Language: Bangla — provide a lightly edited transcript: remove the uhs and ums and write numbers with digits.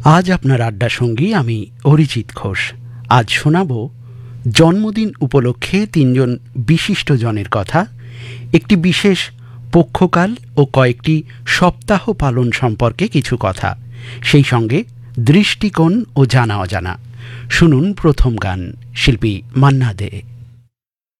আজ আপনার আড্ডা সঙ্গী আমি অরিজিৎ ঘোষ। আজ শোনাব জন্মদিন উপলক্ষে তিনজন বিশিষ্ট জনের কথা, একটি বিশেষ পক্ষকাল ও কয়েকটি সপ্তাহ পালন সম্পর্কে কিছু কথা, সেই সঙ্গে দৃষ্টিকোণ ও জানা অজানা। শুনুন প্রথম গান, শিল্পী মান্না দে।